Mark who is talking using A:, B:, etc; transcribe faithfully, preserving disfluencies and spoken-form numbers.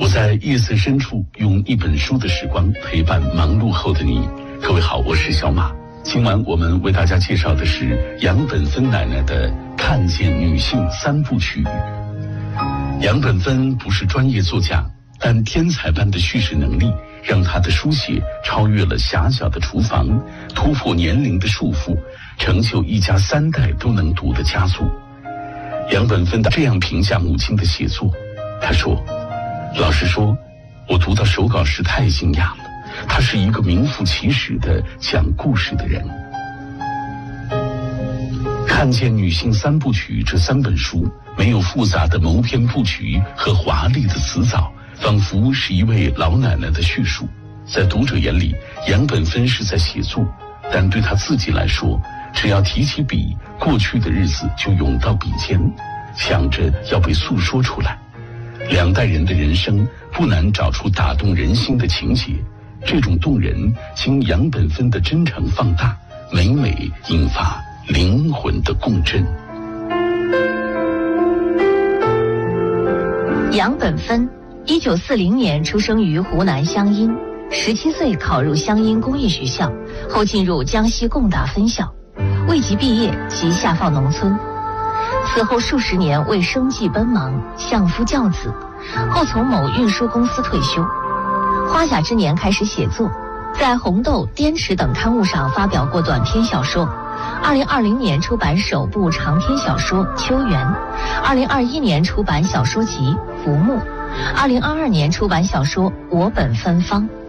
A: 我在夜色深处用一本书的时光陪伴忙碌后的你。各位好，我是小马。今晚我们为大家介绍的是杨本芬奶奶的《看见女性三部曲》。杨本芬不是专业作家，但天才般的叙事能力让她的书写超越了狭小的厨房，突破年龄的束缚，成就一家三代都能读的佳作。杨本芬这样评价母亲的写作，她说：老实说，我读到手稿时太惊讶了，他是一个名副其实的讲故事的人。看见女性三部曲这三本书，没有复杂的谋篇布局和华丽的辞藻，仿佛是一位老奶奶的叙述。在读者眼里，杨本芬是在写作，但对她自己来说，只要提起笔，过去的日子就涌到笔尖，想着要被诉说出来。两代人的人生不难找出打动人心的情节，这种动人经杨本芬的真诚放大，每每引发灵魂的共振。
B: 杨本芬一九四零年出生于湖南湘阴，十七岁考入湘阴工业学校，后进入江西工大分校，未及毕业即下放农村。此后数十年为生计奔忙，相夫教子，后从某运输公司退休。花甲之年开始写作，在《红豆》《滇池》等刊物上发表过短篇小说。二零二零年出版首部长篇小说《秋园》，二零二一年出版小说集《浮木》，二零二二年出版小说《我本芬芳》。